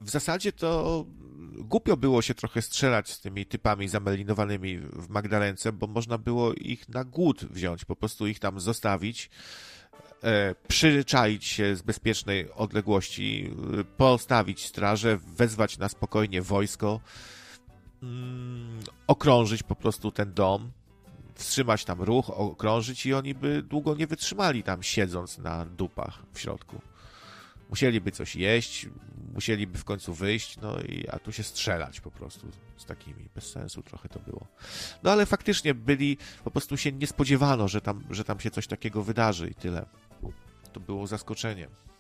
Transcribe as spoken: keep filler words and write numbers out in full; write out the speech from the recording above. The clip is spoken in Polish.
w zasadzie to głupio było się trochę strzelać z tymi typami zamelinowanymi w Magdalence, bo można było ich na głód wziąć, po prostu ich tam zostawić, e, przyczaić się z bezpiecznej odległości, e, postawić strażę, wezwać na spokojnie wojsko, mm, okrążyć po prostu ten dom, wstrzymać tam ruch, okrążyć i oni by długo nie wytrzymali tam siedząc na dupach w środku. Musieliby coś jeść, musieliby w końcu wyjść, no i a tu się strzelać po prostu z takimi, bez sensu trochę to było. No ale faktycznie byli, po prostu się nie spodziewano, że tam, że tam się coś takiego wydarzy i tyle. To było zaskoczenie.